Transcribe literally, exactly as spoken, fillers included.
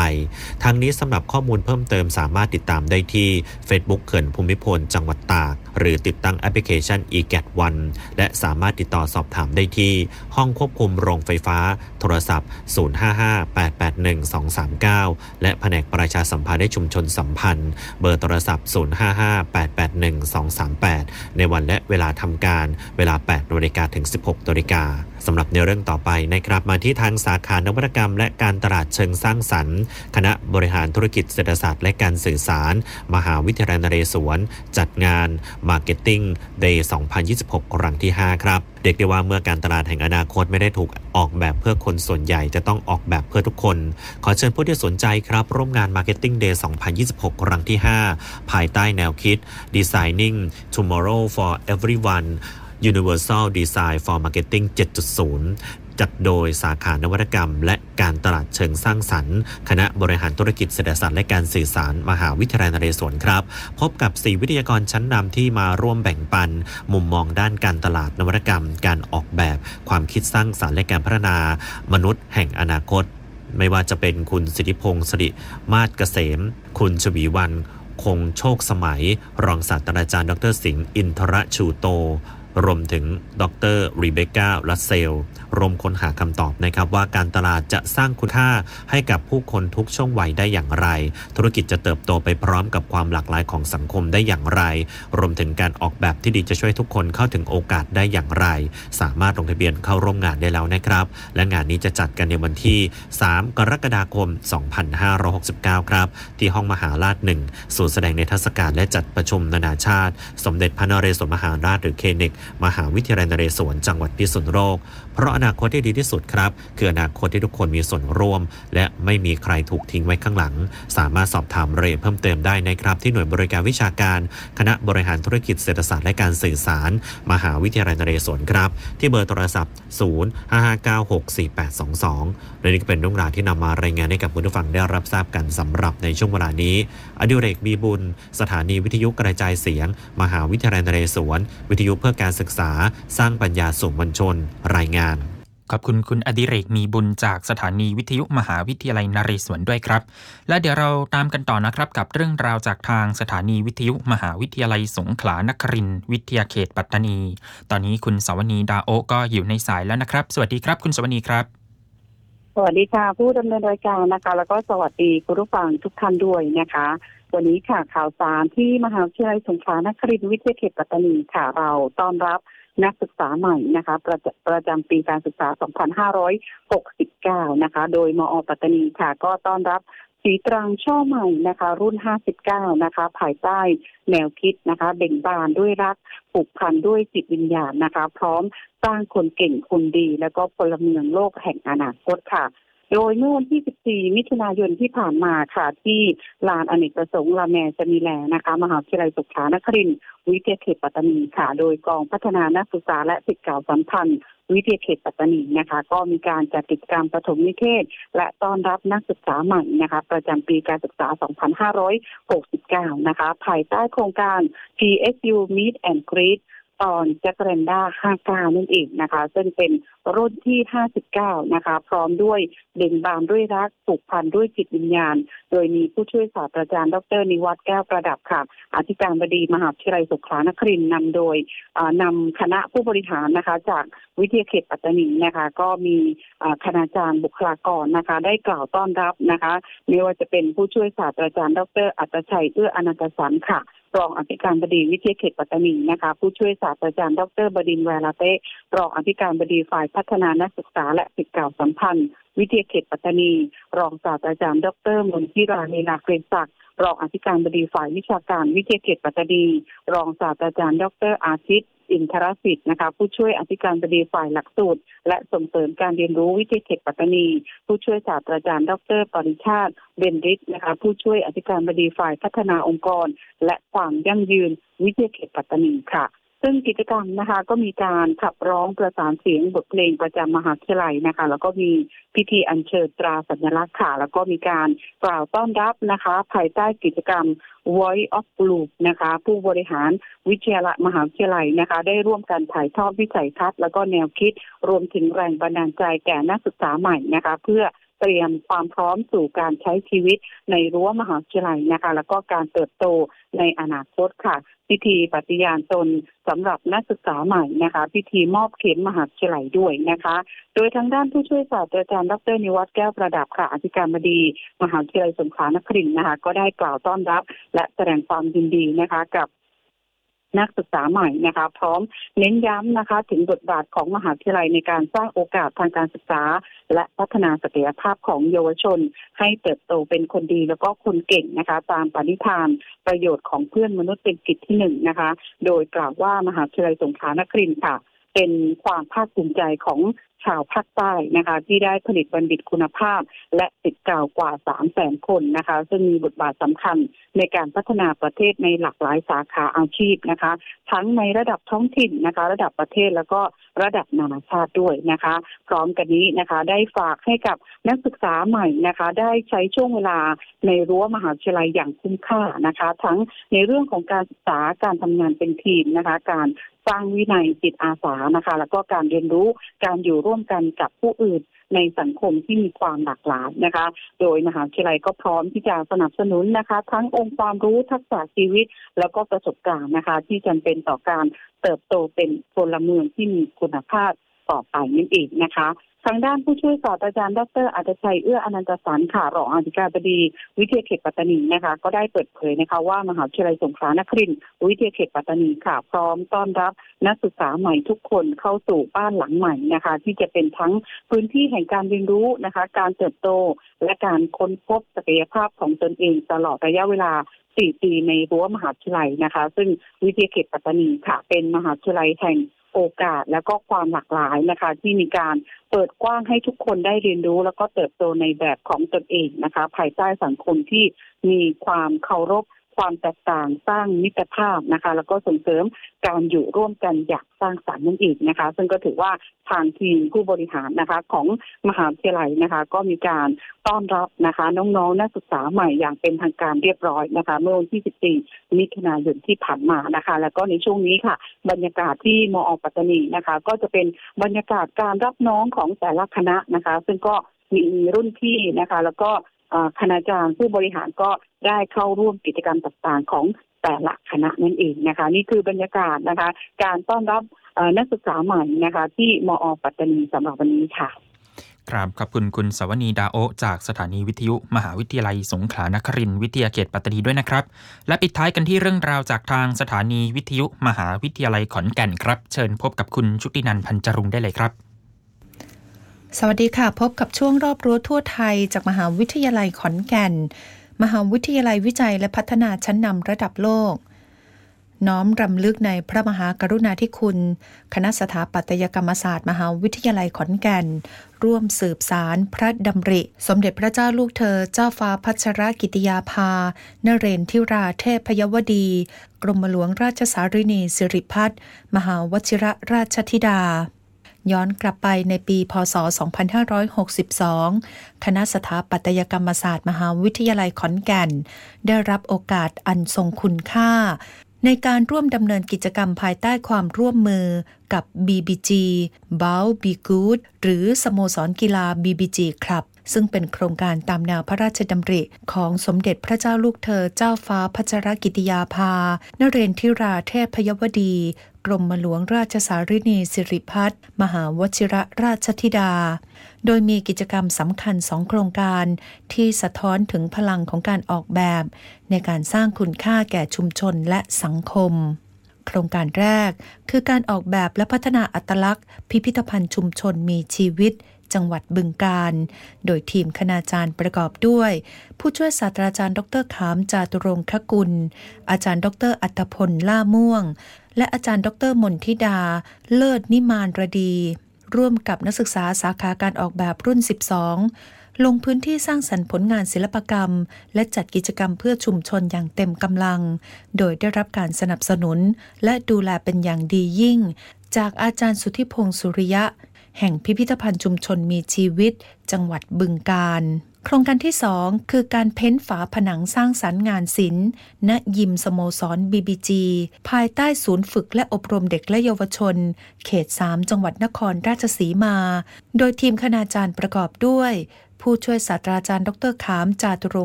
ยทางนี้สำหรับข้อมูลเพิ่มเติมสามารถติดตามได้ที่ Facebook เขื่อนภูมิพลจังหวัดตากหรือติดตั้งแอปพลิเคชัน อี แกต วัน และสามารถติดต่อสอบถามได้ที่ห้องควบคุมโรงไฟฟ้าโทรศัพท์ ศูนย์ ห้า ห้า แปด แปด หนึ่ง สอง สาม เก้า และแผนกประชาสัมพันธ์ในชุมชนสัมพันธ์เบอร์โทรศัพท์ ศูนย์ ห้า ห้า แปด แปด หนึ่ง สอง สาม แปด ในวันและเวลาทำการเวลา แปด นาฬิกาถึง สิบหก นาฬิกาสำหรับในเรื่องต่อไปนะครับมาที่ทางสาขานวัตกรรมและการตลาดเชิงสร้างสรรค์คณะบริหารธุรกิจเศรษฐศาสตร์และการสื่อสารมหาวิทยาลัยนเรศวรจัดงาน Marketing Day สองพันยี่สิบหก ครั้งที่ ห้า ครับเรียกได้ว่าเมื่อการตลาดแห่งอนาคตไม่ได้ถูกออกแบบเพื่อคนส่วนใหญ่จะต้องออกแบบเพื่อทุกคนขอเชิญผู้ที่สนใจครับร่วมงาน Marketing Day สองพันยี่สิบหก ครั้งที่ ห้า ภายใต้แนวคิด Designing Tomorrow for Everyone Universal Design for Marketing เจ็ดจุดศูนย์ จัดโดยสาขานวัตกรรมและการตลาดเชิงสร้างสรรค์คณะบริหารธุรกิจเศรษฐศาสตร์และการสื่อสารมหาวิทยาลัยนเรศวรครับพบกับสี่วิทยากรชั้นนำที่มาร่วมแบ่งปันมุมมองด้านการตลาดนวัตกรรมการออกแบบความคิดสร้างสรรค์และการพัฒนามนุษย์แห่งอนาคตไม่ว่าจะเป็นคุณสิทธิพงศ์สิริมาศเกษมคุณชวีวรรณคงโชคสมัยรองศาสตราจารย์ดรสิงห์อินทรชูโตรวมถึงดรรีเบคก้าลัสเซลรวมค้นหาคำตอบนะครับว่าการตลาดจะสร้างคุณค่าให้กับผู้คนทุกช่วงวัยได้อย่างไรธุรกิจจะเติบโตไปพร้อมกับความหลากหลายของสังคมได้อย่างไรรวมถึงการออกแบบที่ดีจะช่วยทุกคนเข้าถึงโอกาสได้อย่างไรสามารถลงทะเบียนเข้าร่วมงานได้แล้วนะครับและงานนี้จะจัดกันในวันที่สามกรกฎาคมสองพันห้าร้อยหกสิบเก้าครับที่ห้องมหาราชหนึ่งศูนย์แสดงนิทรรศการและจัดประชุมนานาชาติสมเด็จพระนเรศวรมหาราชหรือเคเนกมหาวิทยาลัยนเรศวรจังหวัดพิษณุโลกเพราะอนาคตที่ดีที่สุดครับคืออนาคตที่ทุกคนมีส่วนร่วมและไม่มีใครถูกทิ้งไว้ข้างหลังสามารถสอบถามรายละเอียดเพิ่มเติมได้นะครับที่หน่วยบริการวิชาการคณะบริหารธุรกิจเศรษฐศาสตร์และการสื่อสารมหาวิทยาลัยนเรศวรครับที่เบอร์โทรศัพท์ศูนย์ ห้า ห้า เก้า หก สี่ แปด สอง สองและนี่ก็เป็นเรื่องราวที่นำมารายงานให้กับผู้ฟังได้รับทราบกันสำหรับในช่วงเวลานี้อดิเรกมีบุญสถานีวิทยุกระจายเสียงมหาวิทยาลัยนเรศวรวิทยุเพื่อการศึกษาสร้างปัญญาสู่มวลชนรายงานขอบคุณคุณอดิเรกมีบุญจากสถานีวิทยุมหาวิทยาลัยนเรศวรด้วยครับและเดี๋ยวเราตามกันต่อนะครับกับเรื่องราวจากทางสถานีวิทยุมหาวิทยาลัยสงขลานครินทร์วิทยาเขตปัตตานีตอนนี้คุณสวนีดาโอก็อยู่ในสายแล้วนะครับสวัสดีครับคุณสวนีครับสวัสดีค่ะผู้ดำเนินรายการนะคะแล้วก็สวัสดีคุณผู้ฟังทุกท่านด้วยนะคะวันนี้ค่ะข่าวสารที่มหาวิทยาลัยสงขลานครินทร์วิทยาเขตปัตตานีค่ะเราต้อนรับนักศึกษาใหม่นะคะประประจำปีการศึกษาสองพันห้าร้อยหกสิบเก้านะคะโดยมอปัตตานีค่ะก็ต้อนรับสีตรังช่อใหม่นะคะรุ่นห้าสิบเก้านะคะภายใต้แนวคิดนะคะเบ่งบานด้วยรักผูกพันด้วยจิตวิญญาณนะคะพร้อมสร้างคนเก่งคนดีแล้วก็พลเมืองโลกแห่งอนาคตค่ะโดยเมื่อวันที่สิบสี่มิถุนายนที่ผ่านมาค่ะที่ลานอเนกประสงค์ลาแมจะมีแลนะคะมหาวิทยาลัยสงขลานครินทร์วิทยาเขตปัตตานีค่ะโดยกองพัฒนานักศึกษาและศิษย์เก่าสัมพันธ์วิทยาเขตปัตตานีนะคะก็มีการจัดกิจกรรมประถมนิเทศและต้อนรับนักศึกษาใหม่นะคะประจำปีการศึกษาสองพันห้าร้อยหกสิบเก้านะคะภายใต้โครงการ ที เอส ยู Meet and Greet ตอนแจ็คแรนด้าห้าสิบเก้านั่นเองนะคะซึ่งเป็นรุ่นที่ห้าสิบเก้านะคะพร้อมด้วยเบ่งบานด้วยรักผูกพันด้วยจิตวิญญาณโดยมีผู้ช่วยศาสตราจารย์ดรนิวัฒน์แก้วประดับค่ะอธิการบดีมหาวิทยาลัยสงขลานครินทร์นำโดยนำคณะผู้บริหารนะคะจากวิทยาเขตปัตตานีนะคะก็มีคณาจารย์บุคลากรนะคะได้กล่าวต้อนรับนะคะไม่ว่าจะเป็นผู้ช่วยศาสตราจารย์ดรอัตชัยเอื้ออนันตสันค่ะรองอธิการบดีวิทยาเขตปัตตานีนะคะผู้ช่วยศาสตราจารย์ดรบดินทร์แวลาเต้รองอธิการบดีฝ่ายพัฒนานักศึกษาและศิษย์เก่าสัมพันธ์วิทยาเขตปัตตานีรองศาสตราจารย์ดรมนทิราลีลาเกรนศักดิ์รองอธิการบดีฝ่ายวิชาการวิทยาเขตปัตตานีรองศาสตราจารย์ดรอาทิตย์อินทรสิทธิ์นะคะผู้ช่วยอธิการบดีฝ่ายหลักสูตรและส่งเสริมการเรียนรู้วิทยาเขตปัตตานีผู้ช่วยศาสตราจารย์ดรปริชาติเบนฤทธิ์นะคะผู้ช่วยอธิการบดีฝ่ายพัฒนาองค์กรและความยั่งยืนวิทยาเขตปัตตานีค่ะซึ่งกิจกรรมนะคะก็มีการขับร้องประสานเสียงบทเพลงประจำมหาวิทยาลัยนะคะแล้วก็มีพิธีอัญเชิญตราสัญลักษณ์ค่ะแล้วก็มีการกล่าวต้อนรับนะคะภายใต้กิจกรรม Voice of Blue นะคะผู้บริหารวิทยาลัยมหาวิทยาลัยนะคะได้ร่วมกันถ่ายทอดวิสัยทัศน์แล้วก็แนวคิดรวมถึงแรงบันดาลใจแก่นักศึกษาใหม่นะคะเพื่อเตรียมความพร้อมสู่การใช้ชีวิตในรั้วมหาวิทยาลัยนะคะแล้วก็การเติบโตในอนาคตค่ะพิธีปฏิญาณตนสำหรับนักศึกษาใหม่นะคะพิธีมอบเข็มมหาวิทยาลัยด้วยนะคะโดยทางด้านผู้ช่วยศาสตราจารย์ดร.นิวัฒน์แก้วประดับค่ะอธิการบดีมหาวิทยาลัยสงขลานครินทร์นะคะก็ได้กล่าวต้อนรับและแสดงความยินดีนะคะกับนักศึกษาใหม่นะคะพร้อมเน้นย้ำนะคะถึงบทบาทของมหาวิทยาลัยในการสร้างโอกาสทางการศึกษาและพัฒนาศักยภาพของเยาวชนให้เติบโตเป็นคนดีแล้วก็คนเก่งนะคะตามปณิธานประโยชน์ของเพื่อนมนุษย์เป็นกิจที่หนึ่งนะคะโดยกล่าวว่ามหาวิทยาลัยสงขลานครินทร์ค่ะเป็นความภาคภูมิใจของชาวภาคใต้นะคะที่ได้ผลิตบัณฑิตคุณภาพและศิษย์เก่ากว่า สามแสน คนนะคะซึ่งมีบทบาทสำคัญในการพัฒนาประเทศในหลากหลายสาขาอาชีพนะคะทั้งในระดับท้องถิ่นนะคะระดับประเทศแล้วก็ระดับนานาชาติด้วยนะคะพร้อมกันนี้นะคะได้ฝากให้กับนักศึกษาใหม่นะคะได้ใช้ช่วงเวลาในรั้วมหาวิทยาลัยอย่างคุ้มค่านะคะทั้งในเรื่องของการศึกษาการทำงานเป็นทีมนะคะการสร้างวินัยจิตอาสานะคะแล้วก็การเรียนรู้การอยู่ร่วมกันกับผู้อื่นในสังคมที่มีความหลากหลายนะคะโดยมหาวิทยาลัยก็พร้อมที่จะสนับสนุนนะคะทั้งองค์ความรู้ทักษะชีวิตแล้วก็ประสบการณ์นะคะที่จำเป็นต่อการเติบโตเป็นพลเมืองที่มีคุณภาพต่อไปนั่นเองนะคะทางด้านผู้ช่วยศาสตราจารย์ดร.อัตชัยเอื้ออนันตสรรค่ะรองอธิการบดีวิทยาเขตปัตตานีนะคะก็ได้เปิดเผยนะคะว่ามหาวิทยาลัยสงขลานครินทร์วิทยาเขตปัตตานีค่ะพร้อมต้อนรับนักศึกษาใหม่ทุกคนเข้าสู่บ้านหลังใหม่นะคะที่จะเป็นทั้งพื้นที่แห่งการเรียนรู้นะคะการเติบโตและการค้นพบศักยภาพของตนเองตลอดระยะเวลาสี่ปีในรั้วมหาวิทยาลัยนะคะซึ่งวิทยาเขตปัตตานีค่ะเป็นมหาวิทยาลัยแห่งโอกาสและก็ความหลากหลายนะคะที่มีการเปิดกว้างให้ทุกคนได้เรียนรู้แล้วก็เติบโตในแบบของตนเองนะคะภายใต้สังคมที่มีความเคารพความแตกต่างสร้างมิตรภาพนะคะแล้วก็ส่งเสริมการอยู่ร่วมกันอย่างสร้างสรรค์นั่นเองนะคะซึ่งก็ถือว่าทางทีมผู้บริหารนะคะของมหาวิทยาลัยนะคะก็มีการต้อนรับนะคะน้องๆนักศึกษาใหม่อย่างเป็นทางการเรียบร้อยนะคะเมื่อวันที่สิบสี่มิถุนายนที่ผ่านมานะคะแล้วก็ในช่วงนี้ค่ะบรรยากาศที่มอ.ปัตตานีนะคะก็จะเป็นบรรยากาศการรับน้องของแต่ละคณะนะคะซึ่งก็มีรุ่นพี่นะคะแล้วก็คณาจารย์ผู้บริหารก็ได้เข้าร่วมกิจกรรมต่างๆของแต่ละคณะนั่นเองนะคะนี่คือบรรยากาศนะคะการต้อนรับนักศึกษาใหม่นะคะที่มอ.ปัตตานีสำหรับวันนี้ค่ะครับขอบคุณคุณสวนีดาโอจากสถานีวิทยุมหาวิทยาลัยสงขลานครินทร์วิทยาเขตปัตตานีด้วยนะครับและปิดท้ายกันที่เรื่องราวจากทางสถานีวิทยุมหาวิทยาลัยขอนแก่นครับเชิญพบกับคุณชุตินันท์ พันจรุงได้เลยครับสวัสดีค่ะพบกับช่วงรอบรั้วทั่วไทยจากมหาวิทยาลัยขอนแก่นมหาวิทยาลัยวิจัยและพัฒนาชั้นนำระดับโลกน้อมรำลึกในพระมหากรุณาธิคุณคณะสถาปัตยกรรมศาสตร์มหาวิทยาลัยขอนแก่นร่วมสืบสารพระดำริสมเด็จพระเจ้าลูกเธอเจ้าฟ้าพัชรกิติยาภานเรนทิราเทพยวดีกรมหลวงราชสารินีสิริพัฒน์มหาวชิรราชธิดาย้อนกลับไปในปีพ.ศ. สองพันห้าร้อยหกสิบสองคณะสถาปัตยกรรมศาสตร์มหาวิทยาลัยขอนแก่นได้รับโอกาสอันทรงคุณค่าในการร่วมดำเนินกิจกรรมภายใต้ความร่วมมือกับ บี บี จี Bow Be Good หรือสโมสรกีฬา บี บี จี Club ซึ่งเป็นโครงการตามแนวพระราชดำริของสมเด็จพระเจ้าลูกเธอเจ้าฟ้าพัชรกิติยาภานเรนทิราเทพยวดีกรมหลวงราชสารินีสิริพัฒน์มหาวชิรราชธิดาโดยมีกิจกรรมสำคัญสองโครงการที่สะท้อนถึงพลังของการออกแบบในการสร้างคุณค่าแก่ชุมชนและสังคมโครงการแรกคือการออกแบบและพัฒนาอัตลักษณ์พิพิธภัณฑ์ชุมชนมีชีวิตจังหวัดบึงกาฬโดยทีมคณาจารย์ประกอบด้วยผู้ช่วยศาสตราจารย์ดร.ขามจาตุรงคกุลอาจารย์ดร.อัตพลล่าม่วงและอาจารย์ดร.มนทิดาเลิศนิมานรดีร่วมกับนักศึกษาสาขาการออกแบบรุ่นสิบสองลงพื้นที่สร้างสรรค์ผลงานศิลปกรรมและจัดกิจกรรมเพื่อชุมชนอย่างเต็มกำลังโดยได้รับการสนับสนุนและดูแลเป็นอย่างดียิ่งจากอาจารย์สุทธิพงศ์สุริยะแห่งพิพิธภัณฑ์ชุมชนมีชีวิตจังหวัดบึงกาฬโครงการที่สองคือการเพ้นฝาผนังสร้างสรรค์งานศิลป์ณยิมสโมสร บี บี จี ภายใต้ศูนย์ฝึกและอบรมเด็กและเยาวชนเขตสามจังหวัดนครราชสีมาโดยทีมคณาจารย์ประกอบด้วยผู้ช่วยศาสตราจารย์ดรขามจาตุรงค์